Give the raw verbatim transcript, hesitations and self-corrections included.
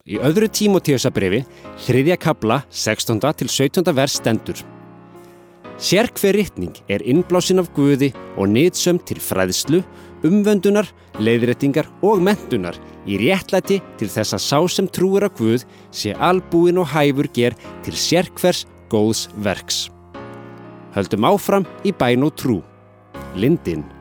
Í öðru Tímóteusarbréfi, þriðja kafla, sextánda til sautjánda vers stendur: Sérhver ritning er innblásin af Guði og nytsöm til fræðslu, umvöndunar, leiðréttingar og menntunar í réttlæti til þess að sá sem trúir á Guð sé albúinn og hæfur ger til sérhvers góðs verks. Höldum áfram í bæn og trú. Lindin.